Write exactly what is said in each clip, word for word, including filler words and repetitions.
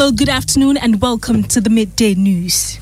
Hello, good afternoon, and welcome to the Midday News.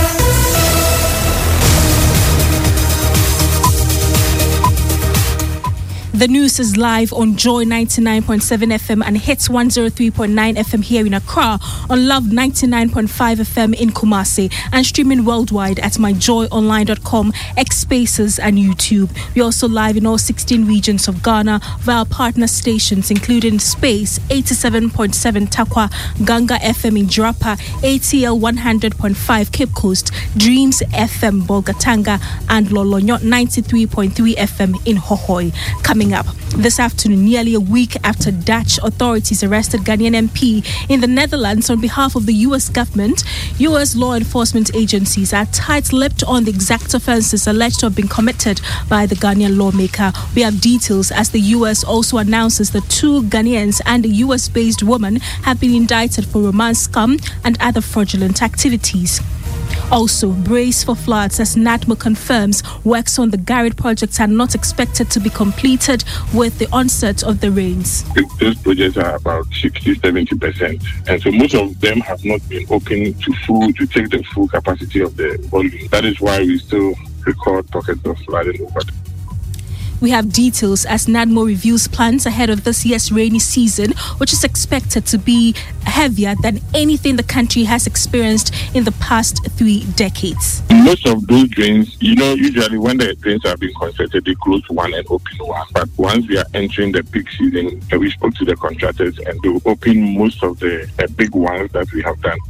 The news is live on Joy ninety-nine point seven F M and Hits one oh three point nine F M here in Accra, on Love ninety-nine point five F M in Kumasi, and streaming worldwide at my joy online dot com, X Spaces and YouTube. We're also live in all sixteen regions of Ghana via partner stations including Space eighty-seven point seven Takwa, Ganga F M in Jirapa, A T L one hundred point five Cape Coast, Dreams F M Bolgatanga, and Lolonyo ninety-three point three F M in Hohoi. Coming up this afternoon, nearly a week after Dutch authorities arrested Ghanaian M P in the Netherlands on behalf of the U S government, U S law enforcement agencies are tight-lipped on the exact offences alleged to have been committed by the Ghanaian lawmaker. We have details as the U S also announces that two Ghanaians and a U S-based woman have been indicted for romance scam and other fraudulent activities. Also, brace for floods as NADMO confirms works on the Garrett projects are not expected to be completed with the onset of the rains. Those projects are about sixty to seventy percent, and so most of them have not been open to full to take the full capacity of the volume. That is why we still record pockets of flooding over. We have details as NADMO reviews plans ahead of this year's rainy season, which is expected to be heavier than anything the country has experienced in the past three decades. Most of those drains, you know, usually when the drains are being constructed, they close one and open one. But once we are entering the peak season, we spoke to the contractors and they will open most of the uh, big ones that we have done.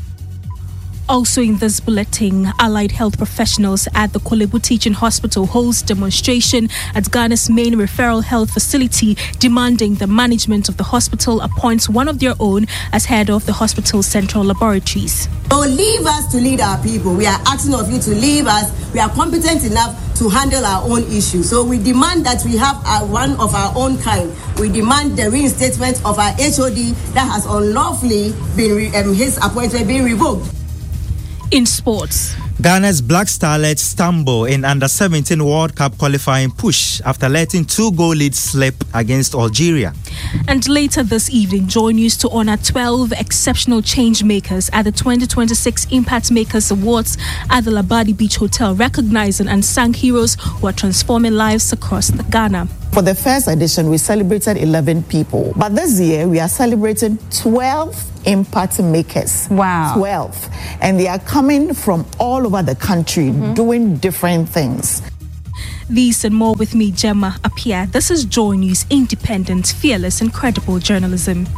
Also in this bulletin, allied health professionals at the Kolebu Teaching Hospital holds demonstration at Ghana's main referral health facility, demanding the management of the hospital appoints one of their own as head of the hospital's central laboratories. So leave us to lead our people. We are asking of you to leave us. We are competent enough to handle our own issues. So we demand that we have our, one of our own kind. We demand the reinstatement of our H O D that has unlawfully been re- um, his appointment being revoked. In sports, Ghana's Black Starlets stumble in under seventeen World Cup qualifying push after letting two goal leads slip against Algeria. And later this evening, Joy News to honor twelve exceptional change makers at the twenty twenty-six Impact Makers Awards at the Labadi Beach Hotel, recognizing unsung heroes who are transforming lives across Ghana. For the first edition, we celebrated eleven people. But this year, we are celebrating twelve impact makers. Wow. twelve. And they are coming from all over the country, mm-hmm. doing different things. These and more with me, Gemma Apia. This is Joy News, independent, fearless, and credible journalism.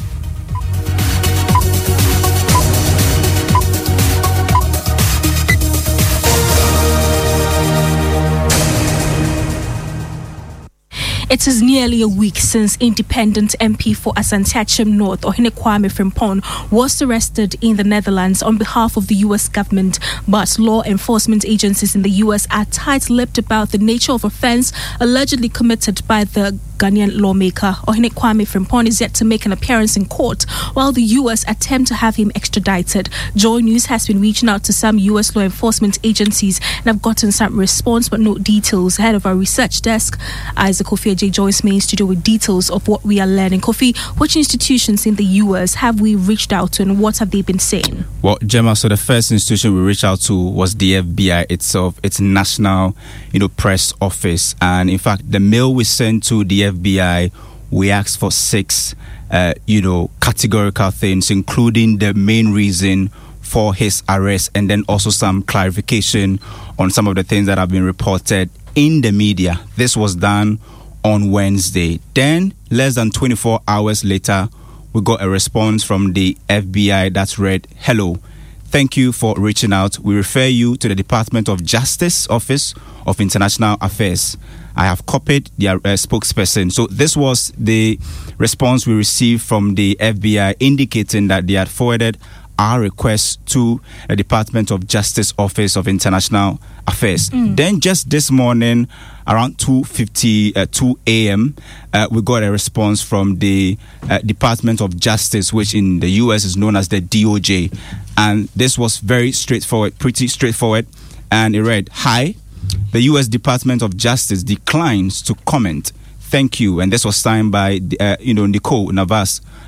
It is nearly a week since independent M P for Asante North, Ohene Kwame Frimpong, was arrested in the Netherlands on behalf of the U S government. But law enforcement agencies in the U S are tight-lipped about the nature of offense allegedly committed by the Ghanaian lawmaker. Ohene Kwame Frimpong is yet to make an appearance in court, while the U S attempt to have him extradited. Joy News has been reaching out to some U S law enforcement agencies and have gotten some response but no details. Head of our research desk, Isaac Kofi J. Joyce Mains, to do with details of what we are learning. Kofi, which institutions in the U S have we reached out to and what have they been saying? Well, Gemma, so the first institution we reached out to was the F B I itself, its national, you know, press office. And in fact, the mail we sent to the F B I, we asked for six, uh, you know, categorical things, including the main reason for his arrest and then also some clarification on some of the things that have been reported in the media. This was done on Wednesday. Then, less than twenty-four hours later, we got a response from the F B I that read, "Hello, thank you for reaching out. We refer you to the Department of Justice Office of International Affairs. I have copied their uh, spokesperson." So this was the response we received from the F B I, indicating that they had forwarded our request to the Department of Justice Office of International Affairs. Mm. Then just this morning, around two fifty-two a.m., uh, we got a response from the uh, Department of Justice, which in the U S is known as the D O J. And this was very straightforward, pretty straightforward. And it read, "Hi, the U S Department of Justice declines to comment. Thank you." And this was signed by, uh, you know, Nicole Navas,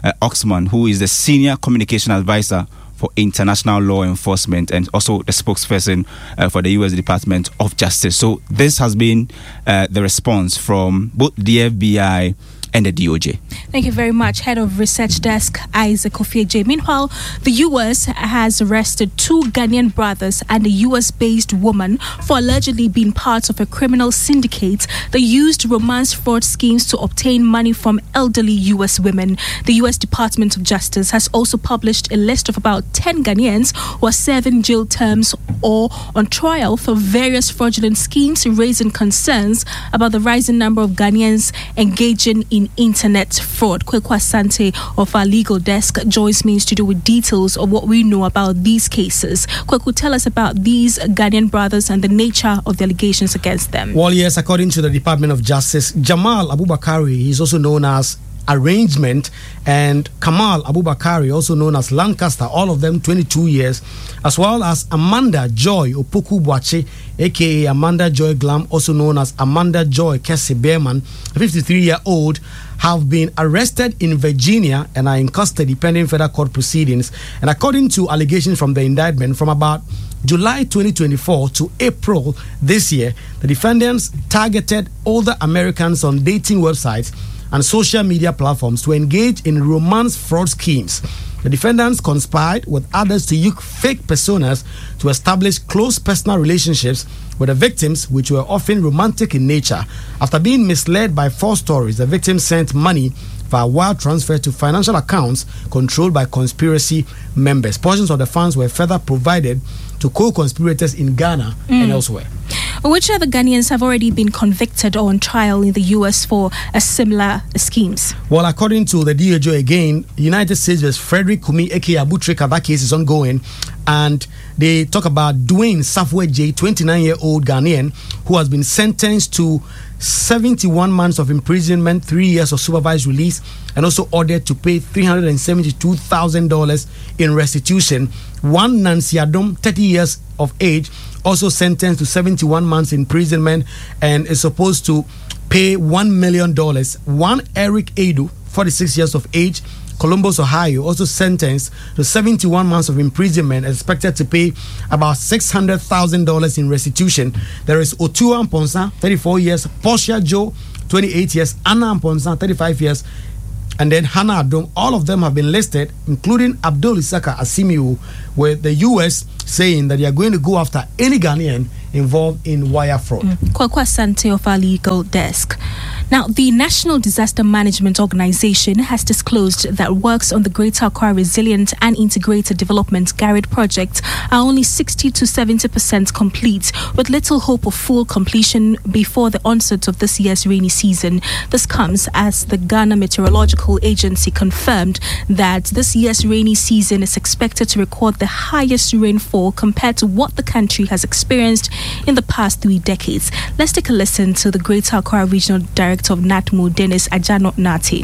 uh, Oxman, who is the Senior Communication Advisor for International Law Enforcement and also the spokesperson uh, for the U S Department of Justice. So this has been uh, the response from both the F B I and the D O J. Thank you very much, Head of Research Desk Isaac Ofieje. Meanwhile, the U S has arrested two Ghanaian brothers and a U S-based woman for allegedly being part of a criminal syndicate that used romance fraud schemes to obtain money from elderly U S women. The U S Department of Justice has also published a list of about ten Ghanaians who are serving jail terms or on trial for various fraudulent schemes, raising concerns about the rising number of Ghanaians engaging in internet fraud. Kwekwa Sante of our legal desk joins me in studio with details of what we know about these cases. Kweku, tell us about these Ghanaian brothers and the nature of the allegations against them. Well, yes, according to the Department of Justice, Jamal Abubakari is also known as Arrangement, and Kamal Abubakari, also known as Lancaster, all of them twenty-two years, as well as Amanda Joy Opoku Boache, aka Amanda Joy Glam, also known as Amanda Joy Kese Behrman, a fifty-three-year-old, have been arrested in Virginia and are in custody pending federal court proceedings. And according to allegations from the indictment, from about July twenty twenty-four to April this year, the defendants targeted older Americans on dating websites and social media platforms to engage in romance fraud schemes. The defendants conspired with others to use fake personas to establish close personal relationships with the victims, which were often romantic in nature. After being misled by false stories, the victims sent money via wire transfer to financial accounts controlled by conspiracy members. Portions of the funds were further provided to co-conspirators in Ghana mm. and elsewhere. Which other Ghanaians have already been convicted or on trial in the U S for a similar schemes? Well, according to the D O J again, United States versus Frederick Kumi, aka Abutrika, that case is ongoing. And they talk about Dwayne Safwe J, twenty-nine-year-old Ghanaian, who has been sentenced to seventy-one months of imprisonment, three years of supervised release, and also ordered to pay three hundred seventy-two thousand dollars in restitution. One Nancy Adom, thirty years of age, also sentenced to seventy-one months imprisonment and is supposed to pay one million dollars. One Eric Edu, forty-six years of age, Columbus, Ohio, also sentenced to seventy-one months of imprisonment, expected to pay about six hundred thousand dollars in restitution. There is Otua Mponsa, thirty-four years, Portia Joe, twenty-eight years, Anna Mponsa, thirty-five years, and then Hannah Adom. All of them have been listed, including Abdul Isaka Asimiu, with the U S saying that they are going to go after any Ghanaian involved in wire fraud. Mm. Kwakwa Sante of our legal desk. Now, the National Disaster Management Organization has disclosed that works on the Greater Accra Resilient and Integrated Development GARID project are only sixty to seventy percent complete, with little hope of full completion before the onset of this year's rainy season. This comes as the Ghana Meteorological Agency confirmed that this year's rainy season is expected to record the highest rainfall compared to what the country has experienced in the past three decades. Let's take a listen to the Greater Accra Regional Director of NADMO, Dennis Ajano Nati.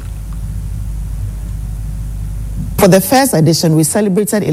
For the first edition, we celebrated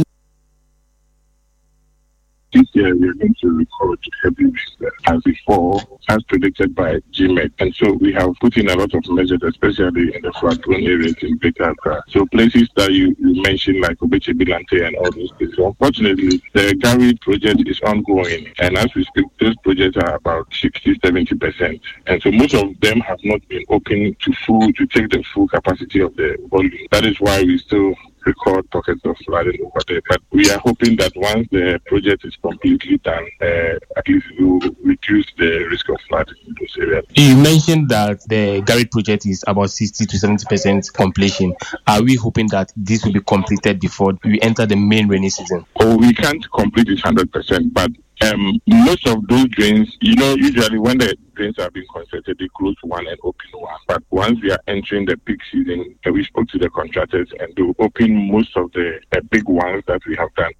this year we are going to record heavy rain as before, as predicted by G M E T. And so we have put in a lot of measures, especially in the flood-prone areas in Greater Accra. So places that you, you mentioned, like Obeche Bilante and all those places. Unfortunately, the GARID project is ongoing. And as we speak, those projects are about sixty to seventy percent. And so most of them have not been open to full, to take the full capacity of the volume. That is why we still record pockets of flooding over there. But we are hoping that once the project is completely done, uh, at least we will reduce the risk of flooding in those areas. You mentioned that the GARID project is about sixty to seventy percent completion. Are we hoping that this will be completed before we enter the main rainy season? Oh, we can't complete it one hundred percent, but Um, most of those drains, you know, usually when the drains are being constructed, they close one and open one. But once we are entering the peak season, uh, we spoke to the contractors and they will open most of the uh, big ones that we have done.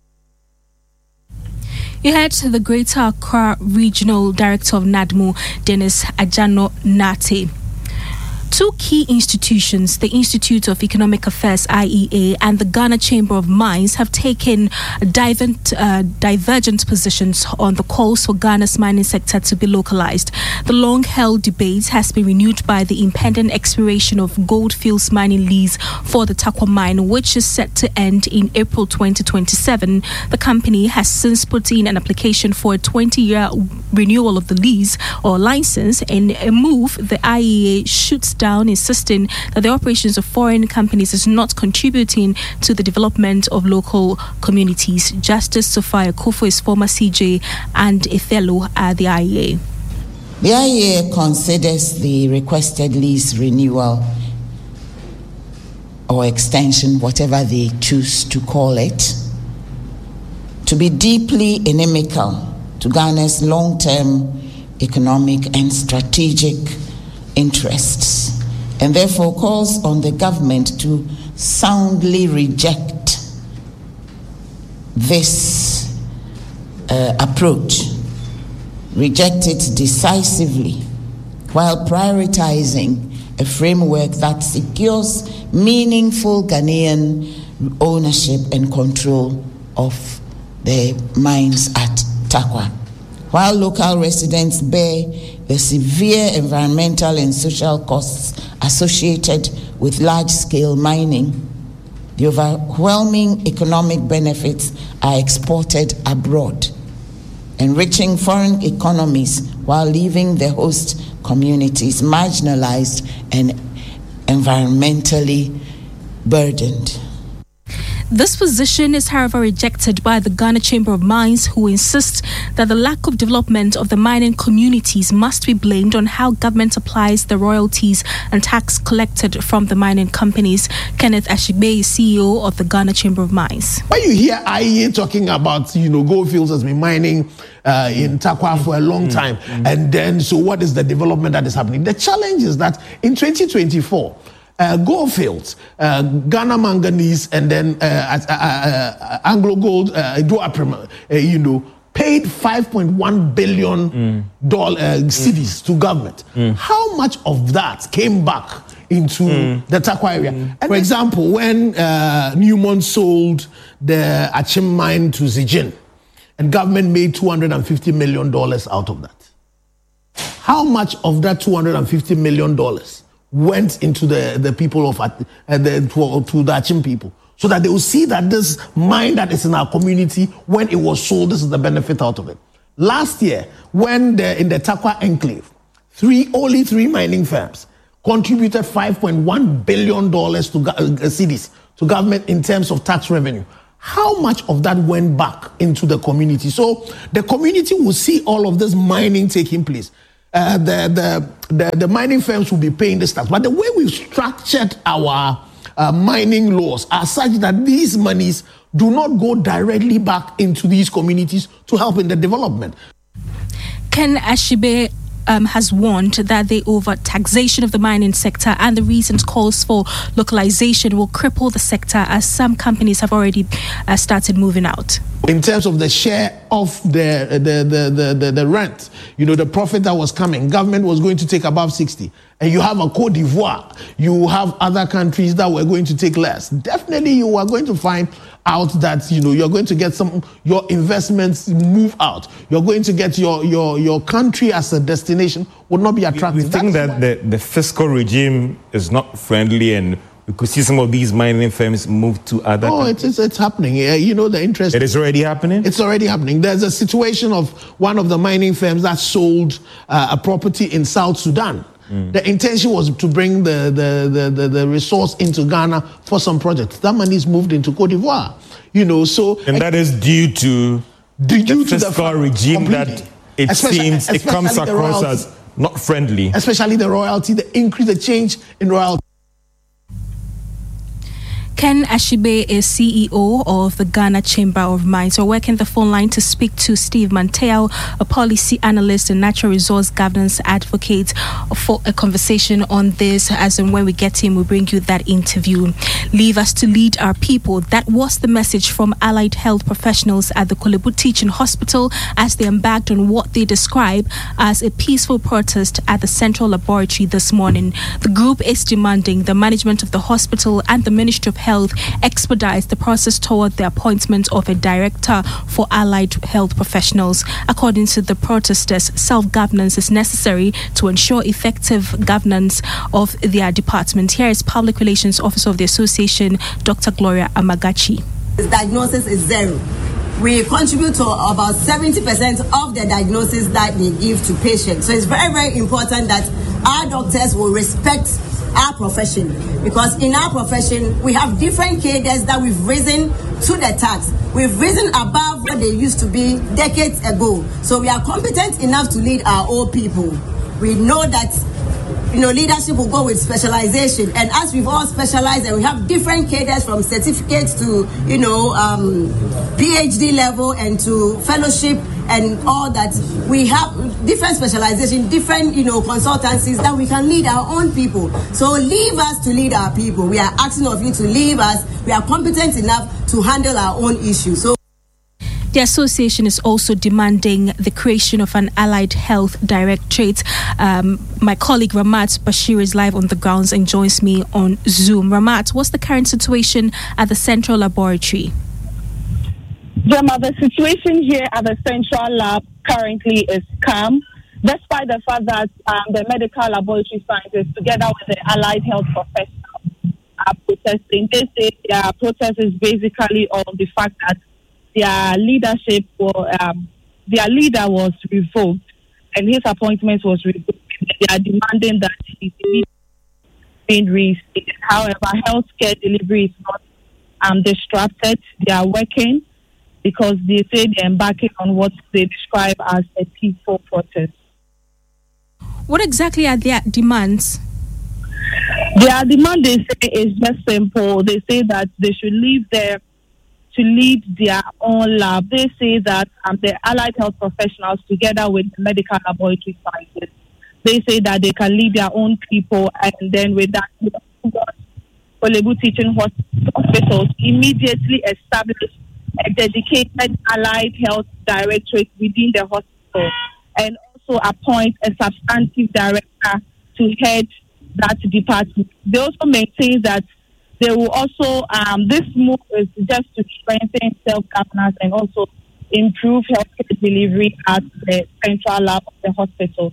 You heard the Greater Accra Regional Director of NADMO, Dennis Ajano Nate. Two key institutions, the Institute of Economic Affairs, I E A, and the Ghana Chamber of Mines, have taken divergent, uh, divergent positions on the calls for Ghana's mining sector to be localized. The long-held debate has been renewed by the impending expiration of Goldfields mining lease for the Tarkwa mine, which is set to end in April twenty twenty-seven. The company has since put in an application for a twenty-year renewal of the lease or license. In a move, the I E A shoots down, insisting that the operations of foreign companies is not contributing to the development of local communities. Justice Sophia Kufo is former C J and a fellow at the I E A. The I E A considers the requested lease renewal or extension, whatever they choose to call it, to be deeply inimical to Ghana's long-term economic and strategic interests, and therefore calls on the government to soundly reject this uh, approach, reject it decisively, while prioritizing a framework that secures meaningful Ghanaian ownership and control of the mines at Tarkwa. While local residents bear the severe environmental and social costs associated with large-scale mining, the overwhelming economic benefits are exported abroad, enriching foreign economies while leaving the host communities marginalized and environmentally burdened. This position is, however, rejected by the Ghana Chamber of Mines, who insist that the lack of development of the mining communities must be blamed on how government applies the royalties and tax collected from the mining companies. Kenneth Ashigbe is C E O of the Ghana Chamber of Mines. When you hear I E A talking about, you know, Goldfields has been mining uh, in Tarkwa for a long time, mm-hmm. and then so what is the development that is happening? The challenge is that in twenty twenty-four, Uh, Goldfields, uh, Ghana Manganese, and then uh, uh, uh, Anglo Gold, uh, uh, you know, paid five point one billion mm. dollar uh, cedis mm. to government. Mm. How much of that came back into mm. the Tarkwa area? Mm. For example, when uh, Newmont sold the Achim mine to Zijin, and government made two hundred fifty million dollars out of that. How much of that two hundred fifty million dollars went into the, the people of uh, the, to, to the Achim people, so that they will see that this mine that is in our community, when it was sold, this is the benefit out of it. Last year, when the, in the Tarkwa enclave, three only three mining firms contributed five point one billion dollars to uh, cities, to government in terms of tax revenue. How much of that went back into the community? So the community will see all of this mining taking place. Uh, the, the, the, the mining firms will be paying this tax. But the way we've structured our uh, mining laws are such that these monies do not go directly back into these communities to help in the development. Ken Ashibe Um, has warned that the over-taxation of the mining sector and the recent calls for localization will cripple the sector, as some companies have already uh, started moving out. In terms of the share of the the, the, the, the the rent, you know, the profit that was coming, government was going to take above sixty. And you have a Côte d'Ivoire, you have other countries that were going to take less. Definitely you are going to find out that, you know, you're going to get some, your investments move out. You're going to get your your your country as a destination will not be attractive. We, we think that, that the, the fiscal regime is not friendly, and we could see some of these mining firms move to other Oh, countries. it's, it's, it's happening. Yeah, you know, the interest. It is already happening? It's already happening. There's a situation of one of the mining firms that sold uh, a property in South Sudan. Mm. The intention was to bring the, the, the, the, the resource into Ghana for some projects. That money is moved into Côte d'Ivoire. You know, so... And that is due to due the to fiscal the regime completely. that it especially, seems it comes across royalty, as not friendly. Especially the royalty, the increase, the change in royalty. Ken Ashibe is C E O of the Ghana Chamber of Mines. We're working the phone line to speak to Steve Manteo, a policy analyst and natural resource governance advocate, for a conversation on this. As and when we get him, we'll bring you that interview. Leave us to lead our people. That was the message from allied health professionals at the Korle Bu Teaching Hospital as they embarked on what they describe as a peaceful protest at the Central Laboratory this morning. The group is demanding the management of the hospital and the Ministry of Health expedites the process toward the appointment of a director for allied health professionals. According to the protesters, self-governance is necessary to ensure effective governance of their department. Here is Public Relations Officer of the Association, Doctor Gloria Amagachi. The diagnosis is zero. We contribute to about seventy percent of the diagnosis that they give to patients. So it's very, very important that our doctors will respect our profession, because in our profession we have different cadres that we've risen to the task. We've risen above what they used to be decades ago. So we are competent enough to lead our own people. We know that, you know, leadership will go with specialization, and as we've all specialized and we have different cadres from certificates to, you know, um, PhD level and to fellowship and all that, we have different specialization, different, you know, consultancies that we can lead our own people. So leave us to lead our people. We are asking of you to leave us. We are competent enough to handle our own issues. So the association is also demanding the creation of an allied health directorate. Um, my colleague Ramat Bashir is live on the grounds and joins me on Zoom. Ramat, what's the current situation at the Central Laboratory? Gemma, the situation here at the Central Lab currently is calm, despite the fact that um, the medical laboratory scientists, together with the allied health professionals, are protesting. They say their protest is basically on the fact that their leadership, or um, their leader was revoked, and his appointment was revoked. They are demanding that he be being reinstated. However, healthcare delivery is not um, disrupted. They are working because they say they're embarking on what they describe as a peaceful protest. What exactly are their demands? Their demand, they say, is just simple. They say that they should leave their to lead their own lab. They say that um, the allied health professionals, together with the medical laboratory scientists, they say that they can lead their own people, and then with that, Korle Bu Teaching Hospitals immediately establish a dedicated allied health directorate within the hospital, and also appoint a substantive director to head that department. They also maintain that they will also, um, this move is just to strengthen self-governance and also improve healthcare delivery at the Central Lab of the hospital.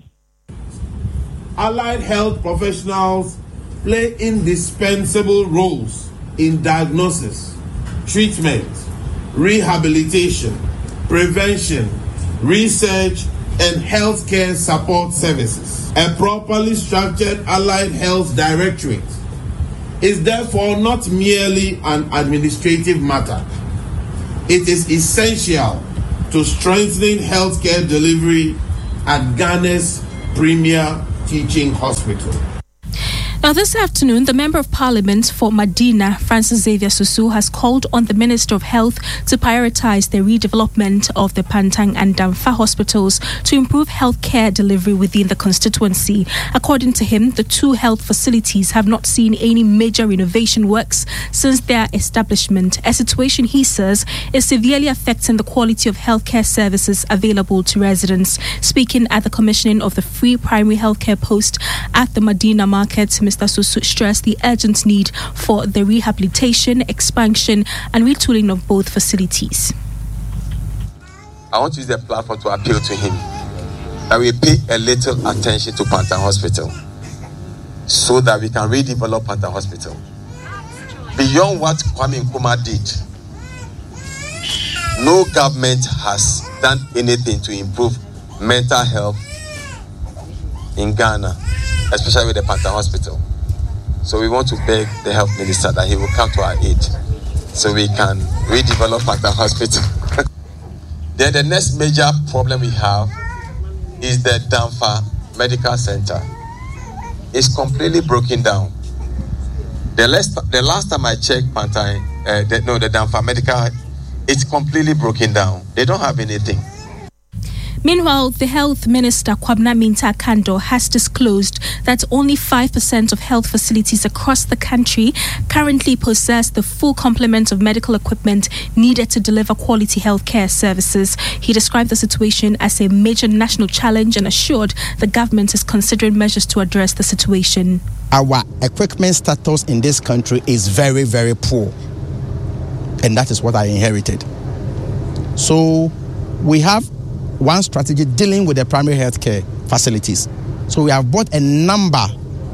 Allied health professionals play indispensable roles in diagnosis, treatment, rehabilitation, prevention, research, and healthcare support services. A properly structured allied health directorate is therefore not merely an administrative matter. It is essential to strengthening healthcare delivery at Ghana's premier teaching hospital. Now, this afternoon, the Member of Parliament for Medina, Francis Xavier Susu, has called on the Minister of Health to prioritize the redevelopment of the Pantang and Damfa hospitals to improve healthcare delivery within the constituency. According to him, the two health facilities have not seen any major renovation works since their establishment, a situation he says is severely affecting the quality of healthcare services available to residents. Speaking at the commissioning of the free primary healthcare post at the Medina market, Mister Susu stressed the urgent need for the rehabilitation, expansion and retooling of both facilities. I want to use the platform to appeal to him that we pay a little attention to Pantang Hospital so that we can redevelop Pantang Hospital. Beyond what Kwame Nkrumah did, no government has done anything to improve mental health in Ghana, especially with the Pantang Hospital. So we want to beg the health minister that he will come to our aid so we can redevelop Pantang Hospital. Then the next major problem we have is the Damfa Medical Center. It's completely broken down. The last, the last time I checked, Pantai, uh, the, no, the Danfa Medical, it's completely broken down. They don't have anything. Meanwhile, the Health Minister Kwabena Minta Kando has disclosed that only five percent of health facilities across the country currently possess the full complement of medical equipment needed to deliver quality healthcare services. He described the situation as a major national challenge and assured the government is considering measures to address the situation. Our equipment status in this country is very, very poor, and that is what I inherited. So we have one strategy dealing with the primary healthcare facilities. So we have bought a number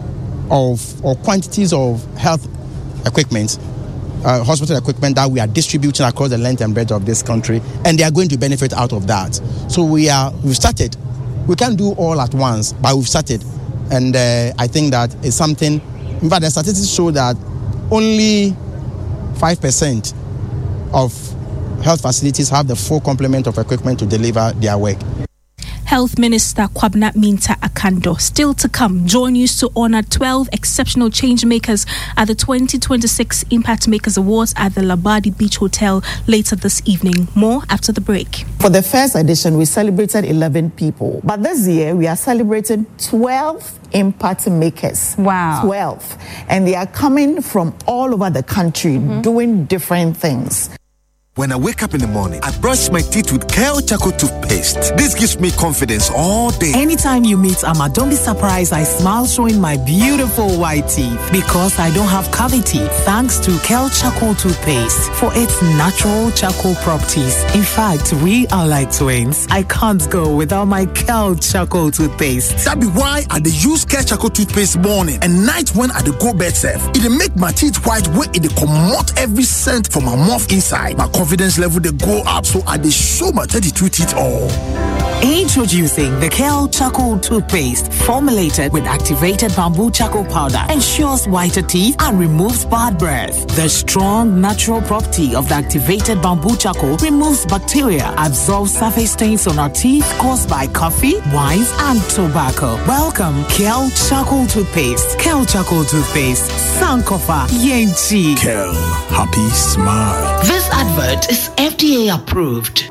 of or quantities of health equipment, uh, hospital equipment that we are distributing across the length and breadth of this country, and they are going to benefit out of that. So we are we've started. We can't do all at once, but we've started, and uh, I think that is something. In fact, the statistics show that only five percent of health facilities have the full complement of equipment to deliver their work. Health Minister Kwabena Minta Akando. Still to come, Joy News to honor twelve exceptional change makers at the twenty twenty-six Impact Makers Awards at the Labadi Beach Hotel later this evening. More after the break. For the first edition, we celebrated eleven people. But this year, we are celebrating twelve impact makers. Wow. twelve. And they are coming from all over the country, mm-hmm. doing different things. When I wake up in the morning, I brush my teeth with Kale Charcoal toothpaste. This gives me confidence all day. Anytime you meet Amma, don't be surprised I smile showing my beautiful white teeth because I don't have cavity thanks to Kale Charcoal toothpaste for its natural charcoal properties. In fact, we are like twins. I can't go without my Kale Charcoal toothpaste. That be why I dey use Kale Charcoal toothpaste morning and night when I dey go bed safe. It dey make my teeth white when it dey comot every scent from my mouth inside. My confidence level they go up, so I dey show my thirty-two teeth all. Introducing the Kale Charcoal toothpaste, formulated with activated bamboo charcoal powder, ensures whiter teeth and removes bad breath. The strong natural property of the activated bamboo charcoal removes bacteria, absorbs surface stains on our teeth caused by coffee, wines, and tobacco. Welcome, Kale Charcoal toothpaste. Kale Charcoal toothpaste, Sankofa Yenchi. Kale, happy smile. This advert is F D A approved.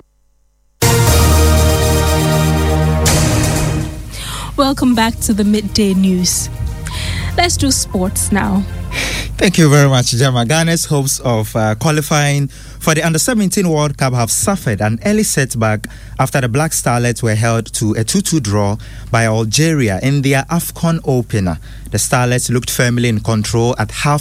Welcome back to the midday news. Let's do sports now. Thank you very much, Gemma. Ghana's hopes of uh, qualifying for the under seventeen World Cup have suffered an early setback after the Black Starlets were held to a two two draw by Algeria in their AFCON opener. The Starlets looked firmly in control at half.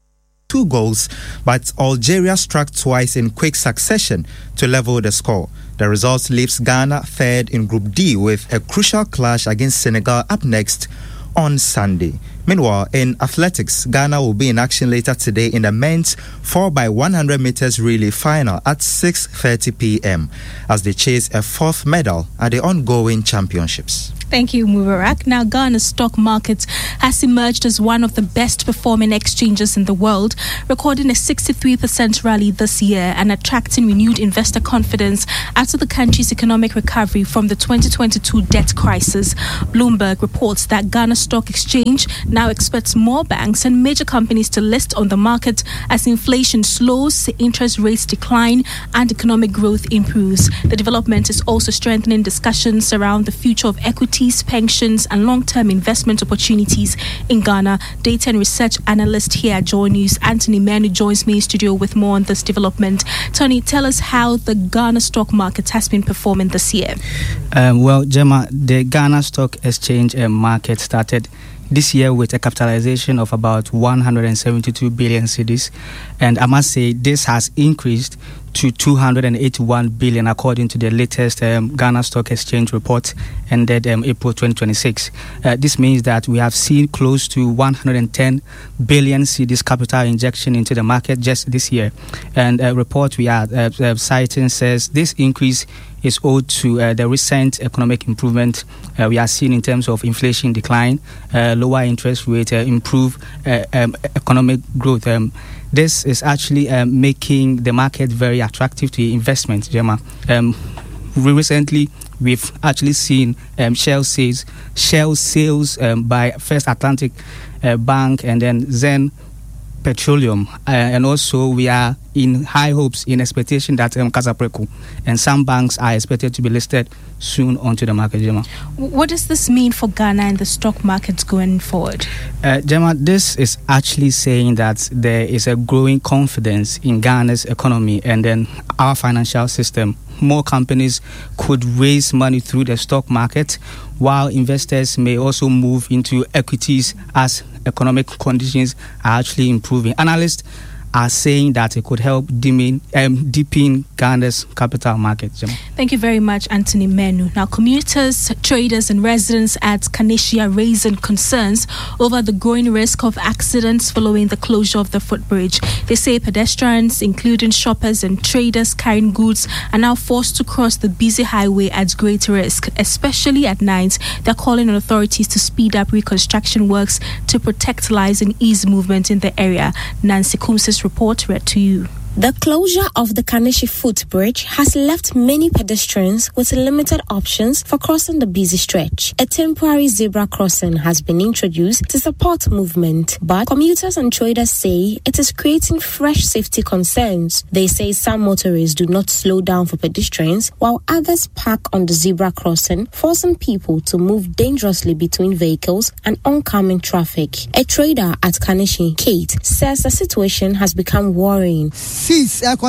Two goals, but Algeria struck twice in quick succession to level the score. The result leaves Ghana third in Group D with a crucial clash against Senegal up next on Sunday. Meanwhile, in athletics, Ghana will be in action later today in the men's four by one hundred meters relay final at six thirty p.m. as they chase a fourth medal at the ongoing championships. Thank you, Mubarak. Now, Ghana's stock market has emerged as one of the best performing exchanges in the world, recording a sixty-three percent rally this year and attracting renewed investor confidence after the country's economic recovery from the twenty twenty-two debt crisis. Bloomberg reports that Ghana Stock Exchange now expects more banks and major companies to list on the market as inflation slows, interest rates decline, and economic growth improves. The development is also strengthening discussions around the future of equity, pensions, and long-term investment opportunities in Ghana. Data and research analyst here at Joy News, Anthony Manu, joins me in studio with more on this development. Tony, tell us how the Ghana stock market has been performing this year. Um, well, Gemma, the Ghana Stock Exchange uh, market started this year with a capitalization of about one hundred seventy-two billion cedis, and I must say this has increased to two hundred eighty-one billion according to the latest um, Ghana Stock Exchange report ended um, April twenty twenty-six. Uh, this means that we have seen close to one hundred ten billion cedis capital injection into the market just this year. And a report we are uh, uh, citing says this increase is owed to uh, the recent economic improvement uh, we are seeing in terms of inflation decline, uh, lower interest rate, uh, improve uh, um, economic growth. Um, this is actually um, making the market very attractive to investment, Gemma. Um, recently, we've actually seen um, shell sales, shell sales um, by First Atlantic uh, Bank and then Zen petroleum, uh, and also we are in high hopes, in expectation that um, Casapreco and some banks are expected to be listed soon onto the market, Gemma. What does this mean for Ghana and the stock markets going forward? Uh, Gemma, this is actually saying that there is a growing confidence in Ghana's economy and then our financial system. More companies could raise money through the stock market, while investors may also move into equities as economic conditions are actually improving. Analysts are saying that it could help deepen, um, deepen Ghana's capital market. Thank you very much, Anthony Menu. Now, commuters, traders and residents at Kaneshie are raising concerns over the growing risk of accidents following the closure of the footbridge. They say pedestrians, including shoppers and traders carrying goods, are now forced to cross the busy highway at great risk, especially at night. They're calling on authorities to speed up reconstruction works to protect lives and ease movement in the area. Nancy Kumsis report read to you. The closure of the Kaneshie footbridge has left many pedestrians with limited options for crossing the busy stretch. A temporary zebra crossing has been introduced to support movement, but commuters and traders say it is creating fresh safety concerns. They say some motorists do not slow down for pedestrians, while others park on the zebra crossing, forcing people to move dangerously between vehicles and oncoming traffic. A trader at Kaneshie, Kate, says the situation has become worrying. In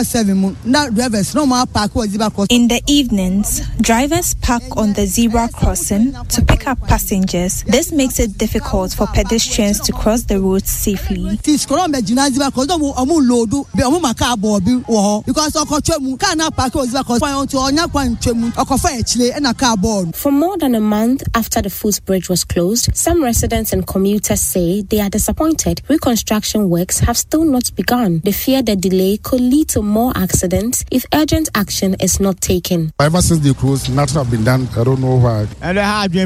the evenings, drivers park on the zebra crossing to pick up passengers. This makes it difficult for pedestrians to cross the road safely. For more than a month after the footbridge was closed, some residents and commuters say they are disappointed. Reconstruction works have still not begun. They fear the delay could lead to more accidents if urgent action is not taken. Ever since they closed, nothing has been done. I don't know why. The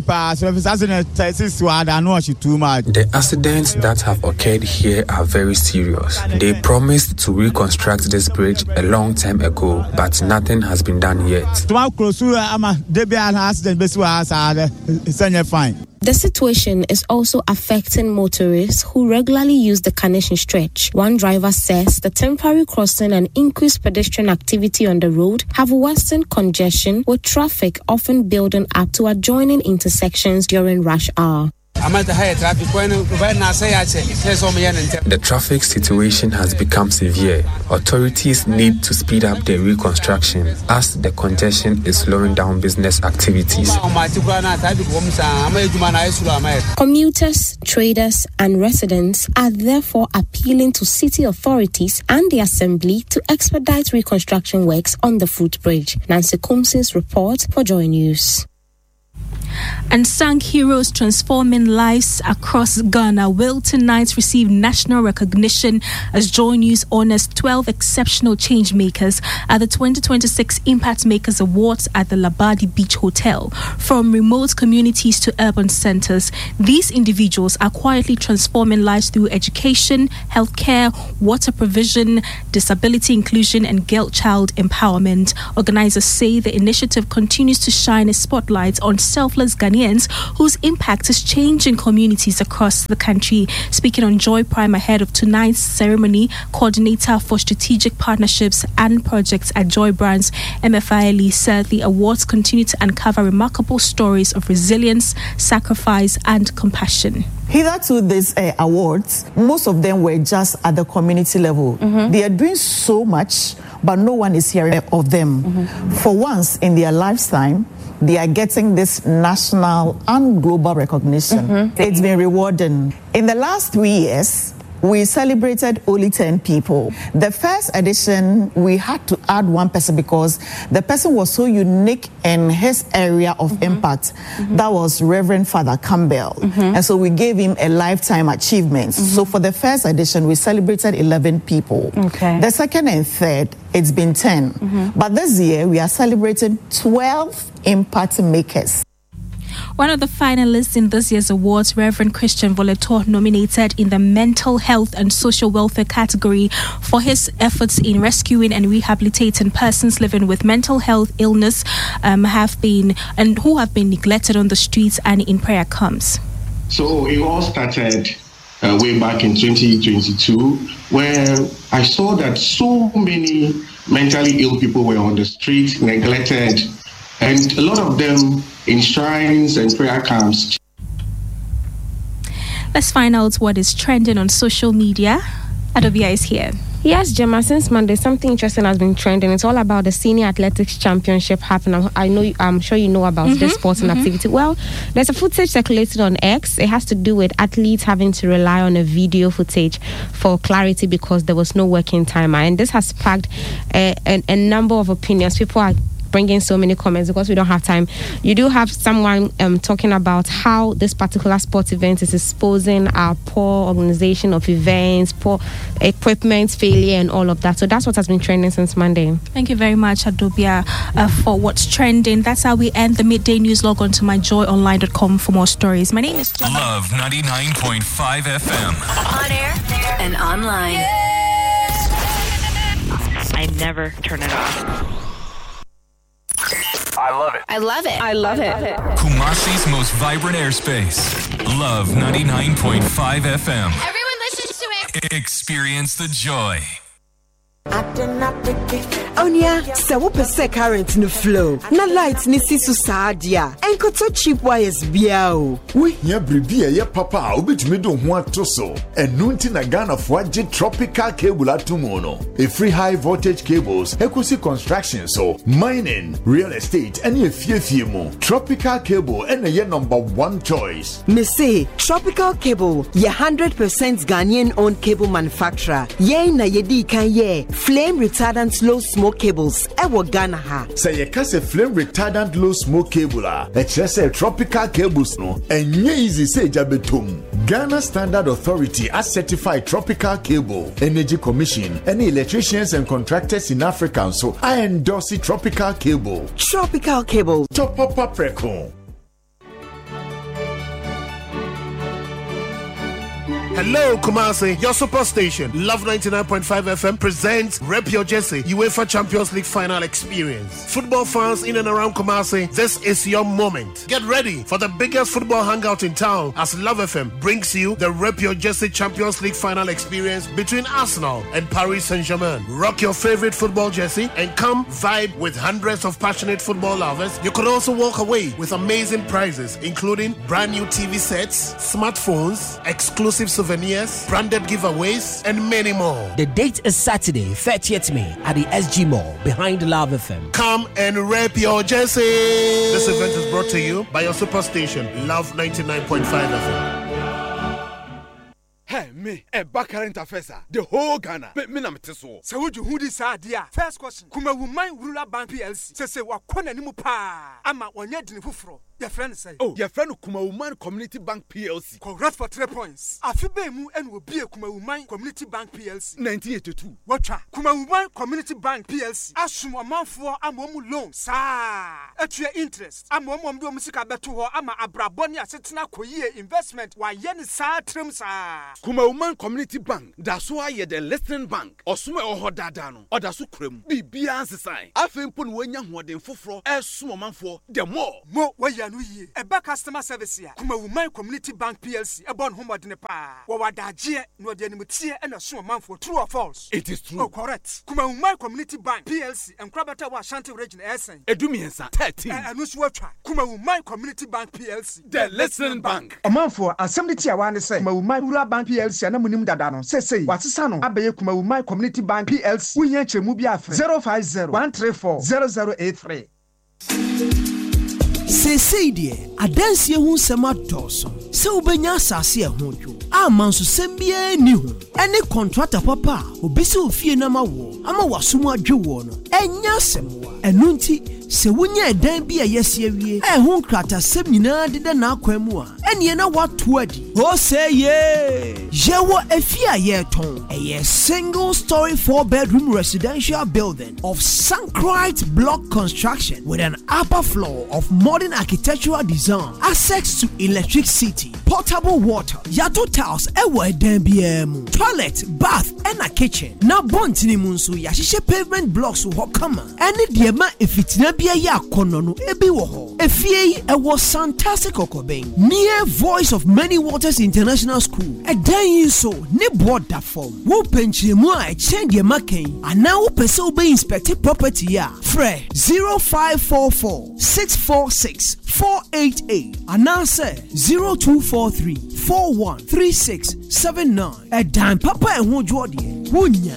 accidents that have occurred here are very serious. They promised to reconstruct this bridge a long time ago, but nothing has been done yet. The situation is also affecting motorists who regularly use the Kaneshie stretch. One driver says the temporary crossing and increased pedestrian activity on the road have worsened congestion, with traffic often building up to adjoining intersections during rush hour. The traffic situation has become severe. Authorities need to speed up the reconstruction as the congestion is slowing down business activities. Commuters, traders, and residents are therefore appealing to city authorities and the assembly to expedite reconstruction works on the footbridge. Nancy Kumsins report for Joy News. Unsung heroes transforming lives across Ghana will tonight receive national recognition as Joy News honors twelve exceptional change makers at the twenty twenty-six Impact Makers Awards at the Labadi Beach Hotel. From remote communities to urban centers, these individuals are quietly transforming lives through education, healthcare, water provision, disability inclusion, and girl child empowerment. Organizers say the initiative continues to shine a spotlight on selfless Ghanaians whose impact is changing communities across the country. Speaking on Joy Prime ahead of tonight's ceremony, Coordinator for Strategic Partnerships and Projects at Joy Brands, M F I L E, said the awards continue to uncover remarkable stories of resilience, sacrifice, and compassion. Hitherto, these uh, awards, most of them were just at the community level. Mm-hmm. They are doing so much, but no one is hearing of them. Mm-hmm. For once in their lifetime, they are getting this national and global recognition. Mm-hmm. It's been rewarding. In the last three years, we celebrated only ten people. The first edition, we had to add one person because the person was so unique in his area of mm-hmm. impact. Mm-hmm. That was Reverend Father Campbell. Mm-hmm. And so we gave him a lifetime achievement. Mm-hmm. So for the first edition, we celebrated eleven people. Okay. The second and third, it's been ten. Mm-hmm. But this year, we are celebrating twelve impact makers. One of the finalists in this year's awards, Reverend Christian Volator, nominated in the mental health and social welfare category for his efforts in rescuing and rehabilitating persons living with mental health illness um, have been and who have been neglected on the streets and in prayer camps. So it all started uh, way back in twenty twenty-two where I saw that so many mentally ill people were on the street, neglected, and a lot of them in shrines and prayer camps. Let's find out what is trending on social media. Adobia is here. Yes, Gemma, since Monday, something interesting has been trending. It's all about the Senior Athletics Championship happening. I know, I'm sure you know about mm-hmm, this sporting mm-hmm. activity. Well, there's a footage circulated on X. It has to do with athletes having to rely on a video footage for clarity because there was no working timer. And this has sparked a, a, a number of opinions. People are bringing so many comments because we don't have time. You do have someone um, talking about how this particular sports event is exposing our poor organization of events, poor equipment failure and all of that. So that's what has been trending since Monday. Thank you very much, Adobia, uh, for what's trending. That's how we end the midday news. Log on to my joy online dot com for more stories. My name is Gemma. Love ninety-nine point five F M. On air and online. I never turn it off. I love it. I love it. I love it. Kumasi's most vibrant airspace. Love ninety-nine point five F M. Everyone listens to it. Experience the joy. Onya, se wo pese current no flow. Na light ni si so saadia. Enkoto cheap wires bia o. We hia bribi ye papa obetumi do ho atoso. Enu nti na Ghana fo age tropical cable atomo no. A free high voltage cables, equity construction so, mining, real estate, and ye fiefie mo. Tropical cable and ye number one choice. Me say Tropical Cable, ye one hundred percent Ghanaian owned cable manufacturer. Ye na ye di kan ye flame retardant low smoke cables ewo Ghana ha. Say ye kase flame retardant low smoke cable a e say tropical cables no enye easy say jabetum. Ghana Standard Authority as certified Tropical Cable Energy Commission and electricians and contractors in Africa so I endorse Tropical Cable. Tropical Cable. Top up up record. Hello, Kumasi, your super station. Love ninety-nine point five F M presents Rep Your Jersey UEFA Champions League final experience. Football fans in and around Kumasi, this is your moment. Get ready for the biggest football hangout in town as Love F M brings you the Rep Your Jersey Champions League final experience between Arsenal and Paris Saint-Germain. Rock your favorite football jersey and come vibe with hundreds of passionate football lovers. You could also walk away with amazing prizes, including brand new T V sets, smartphones, exclusive souvenirs, branded giveaways, and many more. The date is Saturday, thirtieth of May at the S G Mall behind Love F M. Come and rep your jersey. This event is brought to you by your superstation, Love ninety-nine point five F M. Hey, me, a back current affairs, the whole Ghana. But me, I'm so. So, would you who this idea? First question. Kuma woman ruler bank P L C. Say, what corner ni pa? I'm at one yet in Fufro. Your friend say, oh, your friend Kuma Woman Community Bank P L C. Congrats for three points. Afibe mu and will be a Kuma Woman Community Bank P L C. nineteen eighty-two. Watcha. Kuma Woman Community Bank P L C. Assume a month for a momu loan. Sa. At your interest. A momu do musica betu ama abrabonia setina koye investment. Why yen sa trim sa. Kuma Woman Community Bank. That's why you're the listening bank. Or sume or dadano. Or dasu krem. Be biansi sign. Afempun wenya huaden fufro. Es sumo man for the more. More where you Eba customer service here. Kuma Woman Community Bank P L C. Ebon homo dine pa. Wawa daje no de animutie and a sumo man for true or false. It is true. Oh, correct. Kuma Woman Community Bank P L C and Krabata wa Shanti region Esen. Edumiensa thirteen. And Nuswacha. Kuma Woman Community Bank P L C. The listening bank. A man for assembly tia wan say. Kuma Woman Rural Bank P L C and Munim Dadano. Say say. What's sano? Abaye Kuma Woman Community Bank P L C. We yenche mubia zero five zero one three four zero zero eight three. Say say dear, adansi hu nsɛm adɔso. Sɛ wobɛnya asase ɛho dwo. Ama nso sɛm bia ni ho. Ɛne contractor papa, obisi ofie na ma wo, ama wasom adwe wo no. Ɛnya asɛm. Ɛno nti sɛ wonya ɛdan bi a yɛse awie, ɛho nkrata sɛm nyinaa deda na akwan mu a. Ɛne na wato adi. Ho say ye. Yewo afie a yɛtɔn. Ɛyɛ single story four bedroom residential building of Sankrite block construction with an upper floor of modern architectural design, access to electricity, potable water, yato tiles, ewa edembiemu, toilet, bath, and a kitchen. Na bontini munsu ya shishe pavement blocks wo kama. Any diema ifitina biya ya kono no ebi wo ho. Efie yi ewo fantastic okobeng. Near The voice of Many Waters International School. A dying soul, ne board that form. Wo penchemu a change your making. And now person be inspected property ya. Fre zero five four four six four six four eight eight. And now say zero two four three four one three six seven nine. A dime papa and who jodi. Wunya.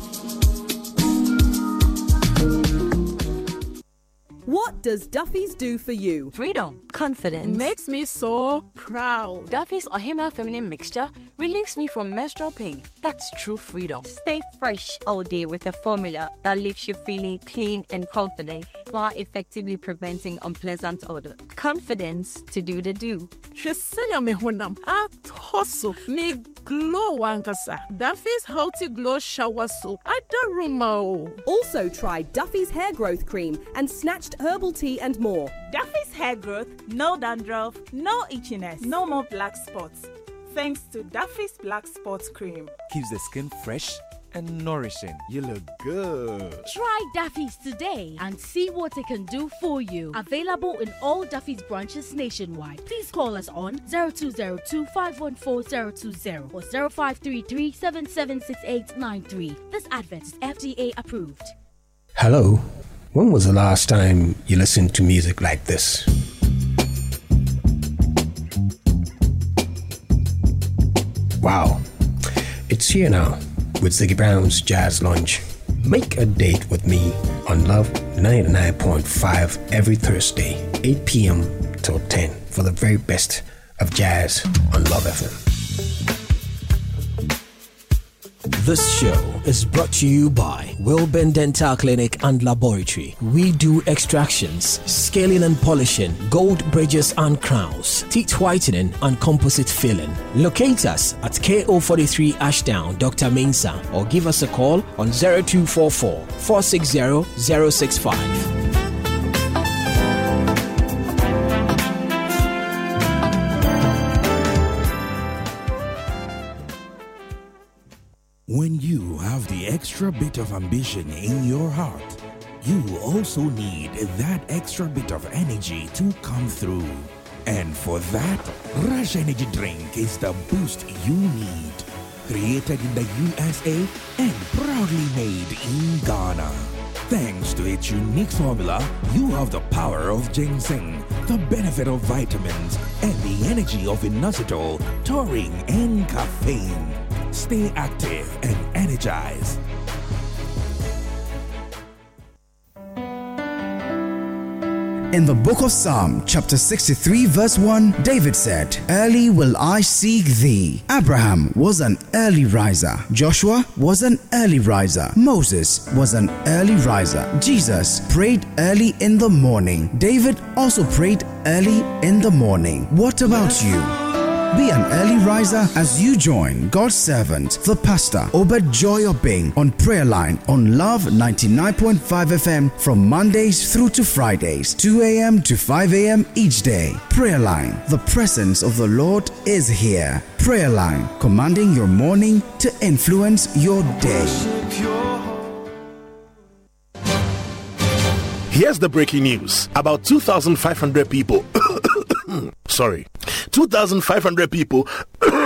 What does Duffy's do for you? Freedom, confidence. Makes me so proud. Duffy's Ohima Feminine Mixture relieves me from menstrual pain. That's true freedom. Stay fresh all day with a formula that leaves you feeling clean and confident while effectively preventing unpleasant odor. Confidence to do the do. Shesaya me honam at hustle me glow wankasa. Duffy's Healthy Glow Shower Soap. I don't remember. Also try Duffy's Hair Growth Cream and Snatched Herbal Tea and more. Duffy's Hair Growth, no dandruff, no itchiness, no more black spots. Thanks to Duffy's Black Spots Cream. Keeps the skin fresh and nourishing. You look good. Try Duffy's today and see what it can do for you. Available in all Duffy's branches nationwide. Please call us on zero two zero two, five one four, zero two zero or zero five three three, seven seven six eight nine three. This advert is F D A approved. Hello. When was the last time you listened to music like this? Wow. It's here now with Ziggy Brown's Jazz Lounge. Make a date with me on Love ninety-nine point five every Thursday, eight p.m. till ten for the very best of jazz on Love F M. This show is brought to you by Wilburn Dental Clinic and Laboratory. We do extractions, scaling and polishing, gold bridges and crowns, teeth whitening and composite filling. Locate us at K O forty-three Ashdown, Doctor Mensa, or give us a call on zero two four four, four six zero, zero six five. When you have the extra bit of ambition in your heart, you also need that extra bit of energy to come through. And for that, Rush Energy Drink is the boost you need. Created in the U S A and proudly made in Ghana. Thanks to its unique formula, you have the power of ginseng, the benefit of vitamins, and the energy of inositol, taurine, and caffeine. Stay active and energized. In the book of Psalm, chapter sixty-three, verse one, David said, "Early will I seek thee." Abraham was an early riser. Joshua was an early riser. Moses was an early riser. Jesus prayed early in the morning. David also prayed early in the morning. What about you? Be an early riser as you join God's servant, the pastor, Obed Joy Obing, on Prayer Line on Love ninety-nine point five F M from Mondays through to Fridays, two a.m. to five a.m. each day. Prayer Line, the presence of the Lord is here. Prayer Line, commanding your morning to influence your day. Here's the breaking news. About two thousand five hundred people sorry, two thousand five hundred people